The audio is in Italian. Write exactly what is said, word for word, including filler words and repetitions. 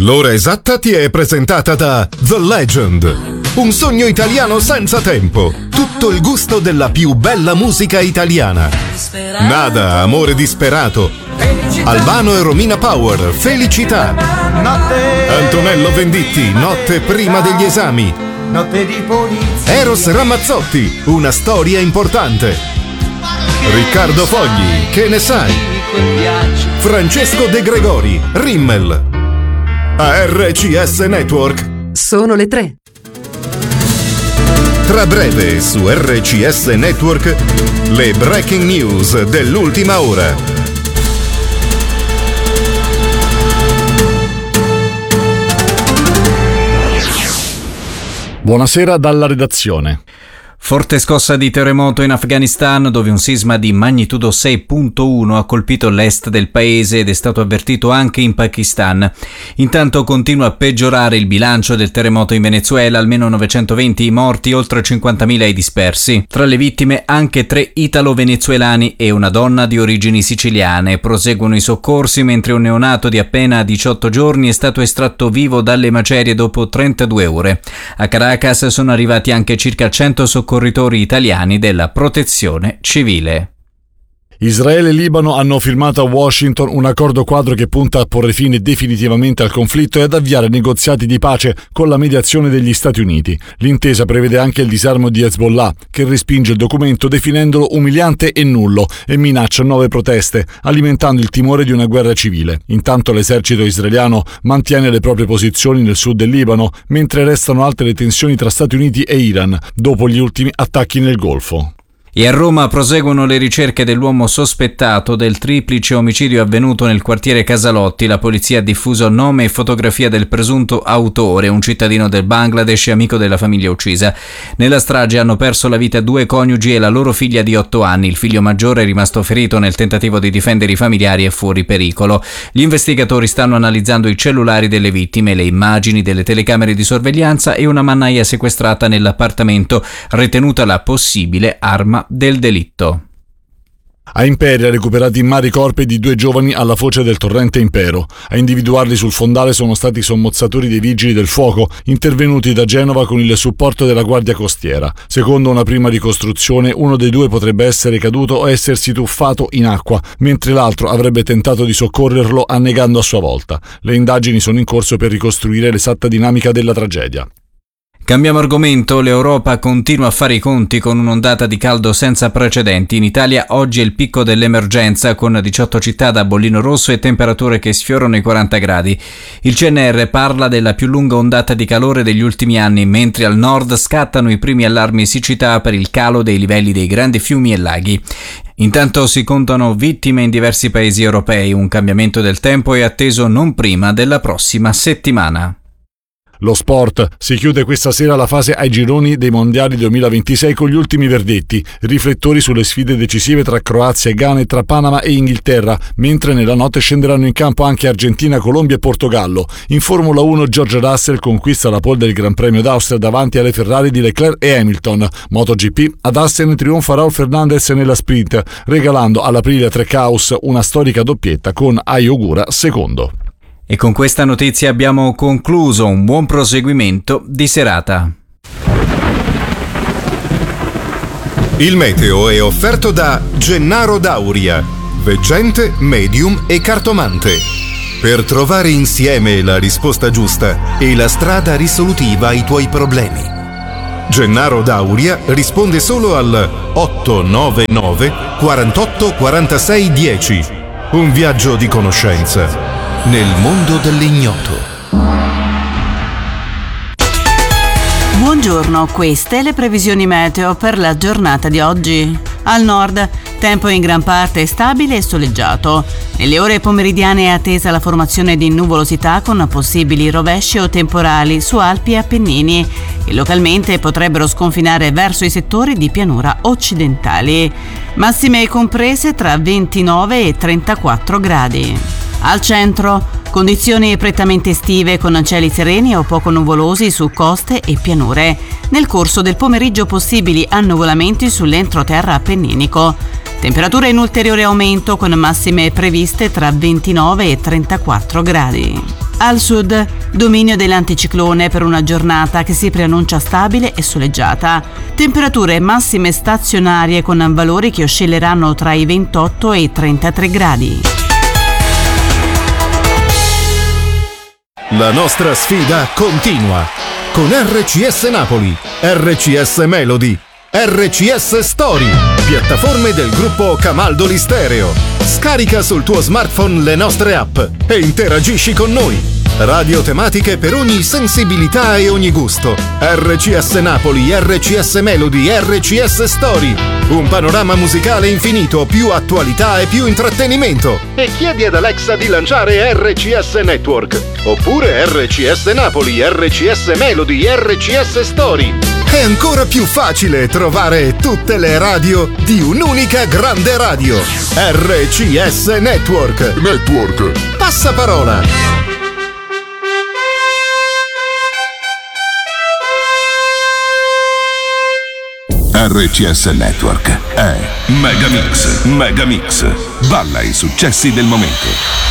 L'ora esatta ti è presentata da The Legend, un sogno italiano senza tempo, tutto il gusto della più bella musica italiana. Nada, amore disperato, Albano e Romina Power, Felicità, Antonello Venditti, Notte prima degli esami, Eros Ramazzotti, Una storia importante, Riccardo Fogli, Che ne sai, Francesco De Gregori, Rimmel. A R C S Network sono le tre. Tra breve su R C S Network le breaking news dell'ultima ora. Buonasera dalla redazione. Forte scossa di terremoto in Afghanistan, dove un sisma di magnitudo sei virgola uno ha colpito l'est del paese ed è stato avvertito anche in Pakistan. Intanto continua a peggiorare il bilancio del terremoto in Venezuela, almeno novecentoventi i morti, oltre cinquantamila i dispersi. Tra le vittime anche tre italo-venezuelani e una donna di origini siciliane. Proseguono i soccorsi mentre un neonato di appena diciotto giorni è stato estratto vivo dalle macerie dopo trentadue ore. A Caracas sono arrivati anche circa cento soccorsi corritori italiani della protezione civile. Israele e Libano hanno firmato a Washington un accordo quadro che punta a porre fine definitivamente al conflitto e ad avviare negoziati di pace con la mediazione degli Stati Uniti. L'intesa prevede anche il disarmo di Hezbollah, che respinge il documento definendolo umiliante e nullo e minaccia nuove proteste, alimentando il timore di una guerra civile. Intanto l'esercito israeliano mantiene le proprie posizioni nel sud del Libano, mentre restano alte le tensioni tra Stati Uniti e Iran, dopo gli ultimi attacchi nel Golfo. E a Roma proseguono le ricerche dell'uomo sospettato del triplice omicidio avvenuto nel quartiere Casalotti. La polizia ha diffuso nome e fotografia del presunto autore, un cittadino del Bangladesh e amico della famiglia uccisa. Nella strage hanno perso la vita due coniugi e la loro figlia di otto anni. Il figlio maggiore è rimasto ferito nel tentativo di difendere i familiari e fuori pericolo. Gli investigatori stanno analizzando i cellulari delle vittime, le immagini delle telecamere di sorveglianza e una mannaia sequestrata nell'appartamento, ritenuta la possibile arma del delitto. A Imperia recuperati in mare i corpi di due giovani alla foce del torrente Impero. A individuarli sul fondale sono stati i sommozzatori dei vigili del fuoco, intervenuti da Genova con il supporto della Guardia Costiera. Secondo una prima ricostruzione, uno dei due potrebbe essere caduto o essersi tuffato in acqua, mentre l'altro avrebbe tentato di soccorrerlo annegando a sua volta. Le indagini sono in corso per ricostruire l'esatta dinamica della tragedia. Cambiamo argomento. L'Europa continua a fare i conti con un'ondata di caldo senza precedenti. In Italia oggi è il picco dell'emergenza, con diciotto città da bollino rosso e temperature che sfiorano i quaranta gradi. Il C N R parla della più lunga ondata di calore degli ultimi anni, mentre al nord scattano i primi allarmi siccità per il calo dei livelli dei grandi fiumi e laghi. Intanto si contano vittime in diversi paesi europei. Un cambiamento del tempo è atteso non prima della prossima settimana. Lo sport. Si chiude questa sera la fase ai gironi dei mondiali duemilaventisei con gli ultimi verdetti, riflettori sulle sfide decisive tra Croazia e Ghana e tra Panama e Inghilterra, mentre nella notte scenderanno in campo anche Argentina, Colombia e Portogallo. In Formula uno George Russell conquista la pole del Gran Premio d'Austria davanti alle Ferrari di Leclerc e Hamilton. MotoGP, ad Assen trionfa Raul Fernandez nella sprint, regalando all'Aprilia Trecaus una storica doppietta con Ai Ogura secondo. E con questa notizia abbiamo concluso. Un buon proseguimento di serata. Il meteo è offerto da Gennaro Dauria, veggente, medium e cartomante. Per trovare insieme la risposta giusta e la strada risolutiva ai tuoi problemi. Gennaro Dauria risponde solo al otto nove nove quarantotto quarantasei dieci. Un viaggio di conoscenza nel mondo dell'ignoto. Buongiorno, queste le previsioni meteo per la giornata di oggi. Al nord, tempo in gran parte stabile e soleggiato. Nelle ore pomeridiane è attesa la formazione di nuvolosità con possibili rovesci o temporali su Alpi e Appennini, che localmente potrebbero sconfinare verso i settori di pianura occidentali. Massime comprese tra ventinove e trentaquattro gradi. Al centro, condizioni prettamente estive con cieli sereni o poco nuvolosi su coste e pianure. Nel corso del pomeriggio possibili annuvolamenti sull'entroterra appenninico. Temperature in ulteriore aumento con massime previste tra ventinove e trentaquattro gradi. Al sud, dominio dell'anticiclone per una giornata che si preannuncia stabile e soleggiata. Temperature massime stazionarie con valori che oscilleranno tra i ventotto e i trentatré gradi. La nostra sfida continua con R C S Napoli, R C S Melody, R C S Story, piattaforme del gruppo Camaldoli Stereo. Scarica sul tuo smartphone le nostre app e interagisci con noi. Radio tematiche per ogni sensibilità e ogni gusto. R C S Napoli, R C S Melody, R C S Story. Un panorama musicale infinito, più attualità e più intrattenimento. E chiedi ad Alexa di lanciare R C S Network. Oppure R C S Napoli, R C S Melody, R C S Story. È ancora più facile trovare tutte le radio di un'unica grande radio. R C S Network. Network. Passaparola. R C S Network è Megamix. Megamix. Balla i successi del momento.